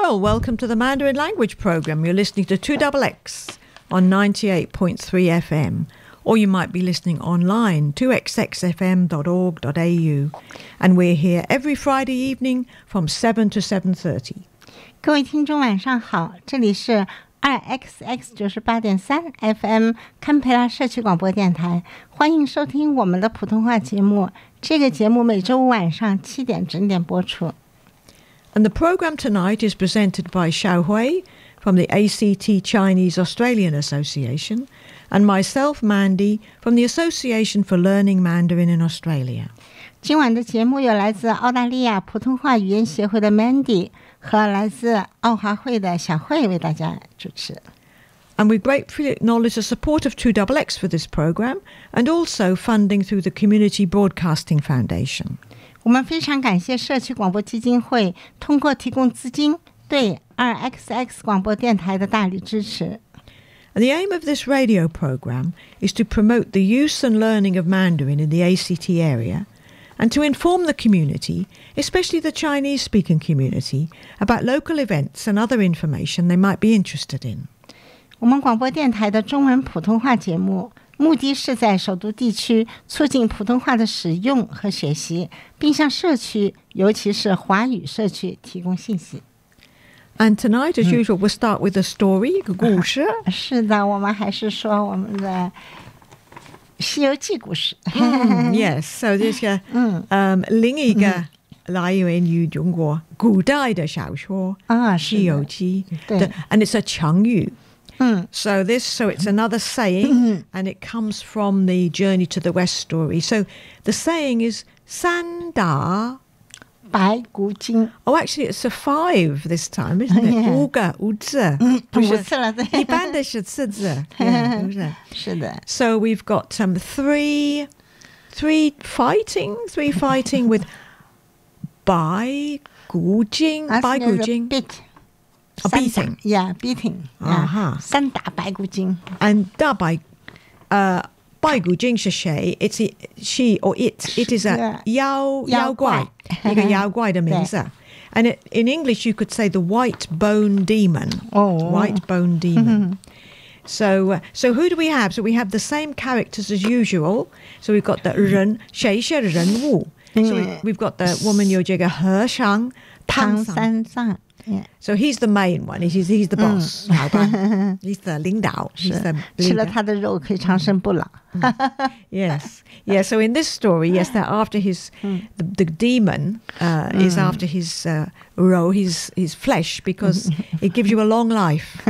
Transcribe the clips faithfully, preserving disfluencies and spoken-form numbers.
Well, welcome to the Mandarin Language Program. You're listening to two X X on ninety-eight point three F M, or you might be listening online, two x x f m dot org dot a u. And we're here every Friday evening from seven to seven thirty. 各位听众晚上好，这里是 二 X X 九十八点三 F M 堪培拉社区广播电台，欢迎收听我们的普通话节目。这个节目每周五晚上七点整点播出。 And the program tonight is presented by Xiao Hui from the A C T Chinese Australian Association and myself, Mandy, from the Association for Learning Mandarin in Australia. 今晚的节目有来自澳大利亚普通话语言协会的 Mandy 和来自澳华会的小慧为大家主持。 And we gratefully acknowledge the support of two X X for this program and also funding through the Community Broadcasting Foundation. 我们非常感谢社区广播基金会通过提供资金对 二 X X 广播电台的大力支持。 And the aim of this radio program is to promote the use and learning of Mandarin in the A C T area and to inform the community, especially the Chinese-speaking community, about local events and other information they might be interested in. 我们广播电台的中文普通话节目目的是在首都地区促进普通话的使用和学习，并向社区，尤其是华语社区提供信息。 And tonight, as usual, we'll start with a story, 一个故事。 是的，我们还是说我们的西游记故事。 Yes, so 这个嗯另一个来源于中国古代的小说啊，西游记。对 ，and it's a 成语。So this, so it's another saying, and it comes from the Journey to the West story. So the saying is 三打白骨精。 Oh, actually, it's a five this time, isn't it? 五个五字， 五次了，对。 一般的是四字， 是的。 So we've got um, three, three fighting, three fighting with 白骨精，白骨精。 A beating, yeah, beating. Uh-huh. 三打白骨精 and 打白呃白骨精是谁 It's she or it. It is a 妖妖怪一个妖怪的名字 And it, in English you could say the white bone demon. Oh. White bone demon. So, uh, so who do we have? So we have the same characters as usual. So we've got the 人谁是人物 So we, we've got the woman 有这个和尚唐三藏 Yeah. So he's the main one. He's he's the boss. Mm. He's the 领导. He's the 吃了他的肉可以长生不老 Yes. Yeah. So in this story, yes, that after his the, the demon uh, mm. is after his uh, ro, his his flesh, because it gives you a long life.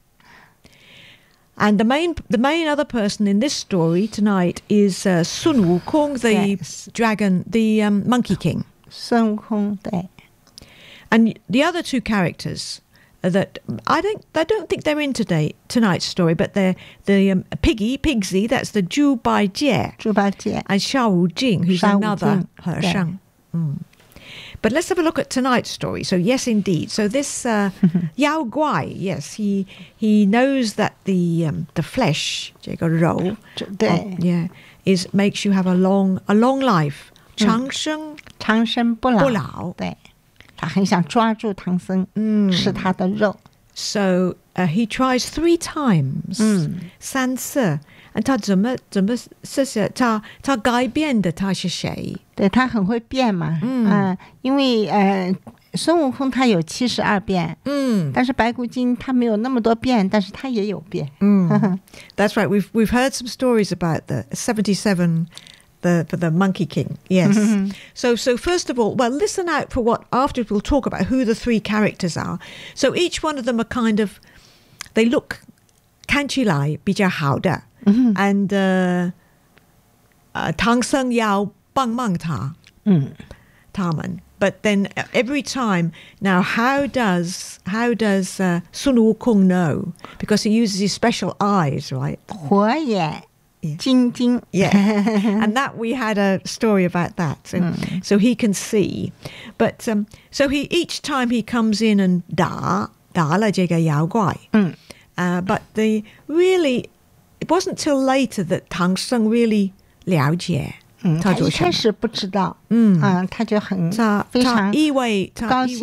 And the main the main other person in this story tonight is uh, Sun Wukong, the yes. dragon, the um, Monkey King. 孙悟空，对。 And the other two characters that I don't, I don't think they're in today tonight's story, but they're the um, Piggy, Pigsy. That's the Zhu Baijie, Zhu Baijie, and Shao Wujing, who's another Hershang. Mm. But let's have a look at tonight's story. So yes, indeed. So this uh, Yao Guai, yes, he he knows that the um, the flesh, 这个肉, oh, yeah, is makes you have a long a long life. 长生长生不老， 不老，对。 他很想抓住唐僧，吃他的肉。 So uh, he tries three times， 三次。And 他怎么怎么是是他他改变的他是谁？ 对，他很会变嘛，嗯，因为呃孙悟空他有七十二变，嗯，但是白骨精他没有那么多变，但是他也有变。 嗯，That's right. We've we've heard some stories about the seventy-seven. The, for the Monkey King, yes. Mm-hmm. So, so first of all, well, listen out for what after we'll talk about who the three characters are. So each one of them are kind of, they look 看起来比较好的 and uh, uh, 唐僧要帮忙他 他们 But then every time now, how does how does uh, Sun Wukong know? Because he uses his special eyes, right? 火眼 Jing Jing. Yeah. And that we had a story about that. So, mm. so he can see. But um, so he each time he comes in and 打打了这个妖怪. Mm. Uh, but the really it wasn't till later that Tang Seng really 了解. 嗯，他一开始不知道，嗯，嗯，他就很非常意味高兴，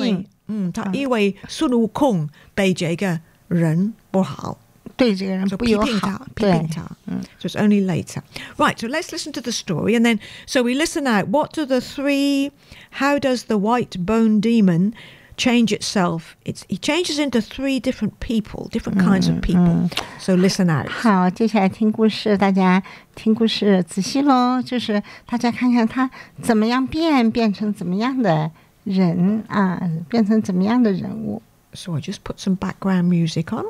嗯，他因为孙悟空对这个人不好， 对这个人不友好， 批评他，嗯 so it's only later. Right, so let's listen to the story, and then so we listen out. What do the three? How does the white bone demon change itself? It's it changes into three different people, different kinds of people. So listen out. 好，接下来听故事，大家听故事仔细咯，就是大家看看他怎么样变，变成怎么样的人啊，变成怎么样的人物。 So I just put some background music on.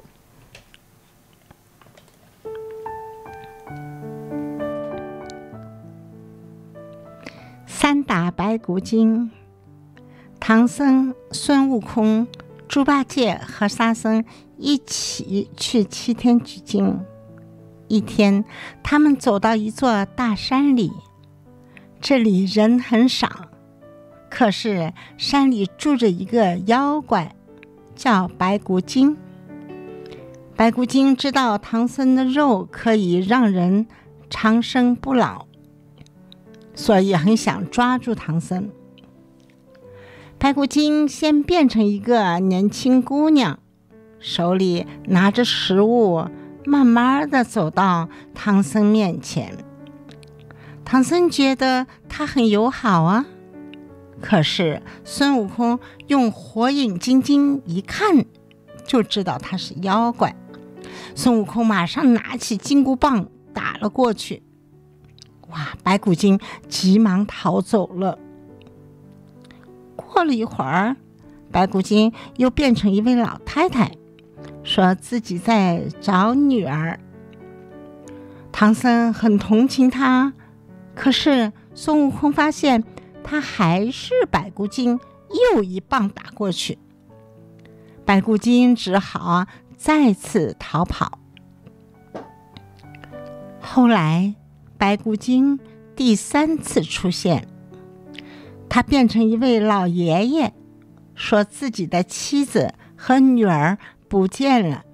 三打白骨精。唐僧、孙悟空、猪八戒和沙僧一起去七天取经。一天，他们走到一座大山里，这里人很少，可是山里住着一个妖怪，叫白骨精。白骨精知道唐僧的肉可以让人长生不老，所以很想抓住唐僧。白骨精先变成一个年轻姑娘，手里拿着食物，慢慢地走到唐僧面前。唐僧觉得她很友好啊，可是孙悟空用火眼金睛一看，就知道他是妖怪。孙悟空马上拿起金箍棒打了过去，哇！白骨精急忙逃走了。过了一会儿，白骨精又变成一位老太太，说自己在找女儿。唐僧很同情她，可是孙悟空发现她还是白骨精，又一棒打过去。白骨精只好再次逃跑。后来白骨精第三次出现，他变成一位老爷爷，说自己的妻子和女儿不见了。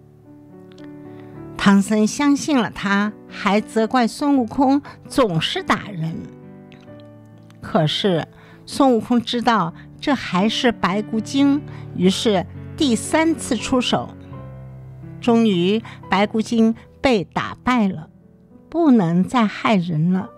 唐僧相信了他，还责怪孙悟空总是打人。可是孙悟空知道这还是白骨精，于是第三次出手。终于白骨精被打败了，不能再害人了。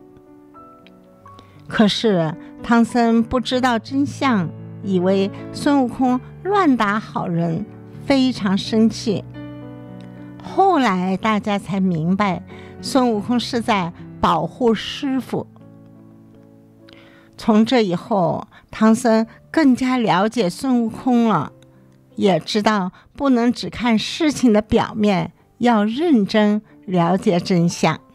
可是唐僧不知道真相，以为孙悟空乱打好人，非常生气。后来大家才明白，孙悟空是在保护师父。从这以后，唐僧更加了解孙悟空了，也知道不能只看事情的表面，要认真了解真相。